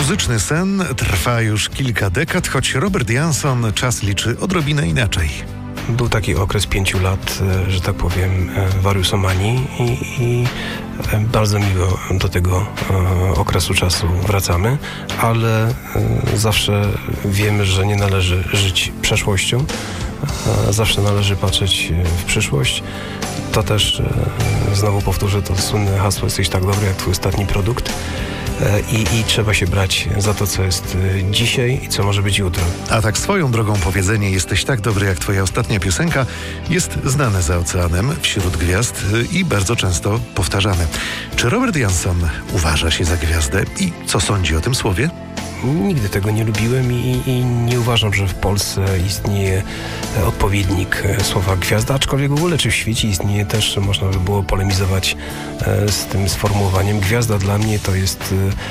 Muzyczny sen trwa już kilka dekad, choć Robert Jansson czas liczy odrobinę inaczej. Był taki okres 5 lat, że tak powiem, wariusomanii i bardzo miło do tego okresu czasu wracamy, ale zawsze wiemy, że nie należy żyć przeszłością, zawsze należy patrzeć w przyszłość. To też, znowu powtórzę to słynne hasło, jesteś tak dobry jak twój ostatni produkt. I trzeba się brać za to, co jest dzisiaj i co może być jutro. A tak swoją drogą powiedzenie jesteś tak dobry jak twoja ostatnia piosenka jest znane za oceanem, wśród gwiazd i bardzo często powtarzane. Czy Robert Jansson uważa się za gwiazdę i co sądzi o tym słowie? Nigdy tego nie lubiłem i nie uważam, że w Polsce istnieje odpowiednik słowa gwiazda, aczkolwiek w ogóle czy w świecie istnieje też, można by było polemizować z tym sformułowaniem. Gwiazda dla mnie to jest